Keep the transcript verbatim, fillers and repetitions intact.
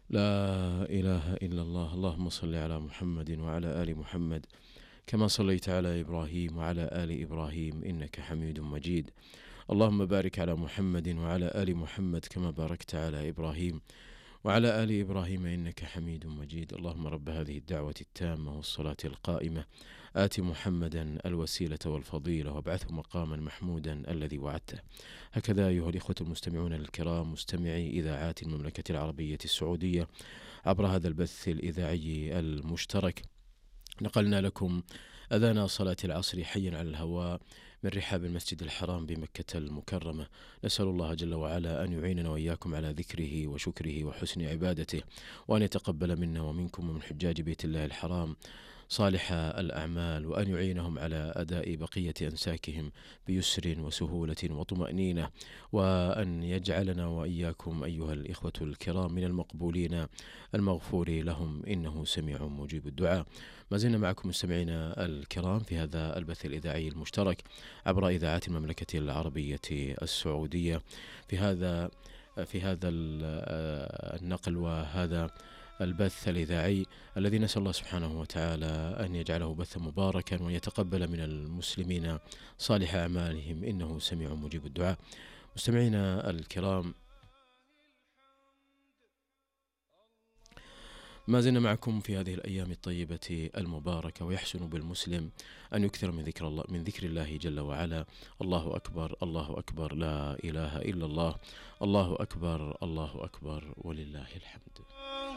لا إله إلا الله. اللهم صل على محمد وعلى آل محمد كما صليت على إبراهيم وعلى آل إبراهيم إنك حميد مجيد. اللهم بارك على محمد وعلى آل محمد كما باركت على إبراهيم وعلى آل إبراهيم إنك حميد مجيد. اللهم رب هذه الدعوة التامة والصلاة القائمة آت محمدا الوسيلة والفضيلة وابعثه مقاما محمودا الذي وعدته. هكذا أيها الإخوة المستمعون الكرام، مستمعي إذاعات المملكة العربية السعودية، عبر هذا البث الإذاعي المشترك نقلنا لكم أذان صلاة العصر حيا على الهواء من رحاب المسجد الحرام بمكة المكرمة. نسأل الله جل وعلا أن يعيننا وإياكم على ذكره وشكره وحسن عبادته، وأن يتقبل منا ومنكم ومن حجاج بيت الله الحرام صالح الأعمال، وأن يعينهم على أداء بقية أنساكهم بيسر وسهولة وطمأنينة، وأن يجعلنا وإياكم أيها الإخوة الكرام من المقبولين المغفور لهم إنه سميع مجيب الدعاء. ما زلنا معكم مستمعينا الكرام في هذا البث الإذاعي المشترك عبر إذاعات المملكة العربية السعودية في هذا في هذا النقل وهذا البث الإذاعي الذي نسأل الله سبحانه وتعالى أن يجعله بثا مباركا وأن يتقبل من المسلمين صالح أعمالهم إنه سميع مجيب الدعاء. مستمعينا الكرام، ما زلنا معكم في هذه الأيام الطيبة المباركة، ويحسن بالمسلم أن يكثر من ذكر الله من ذكر الله جل وعلا. الله أكبر، الله أكبر، لا إله إلا الله، الله أكبر، الله أكبر، ولله الحمد.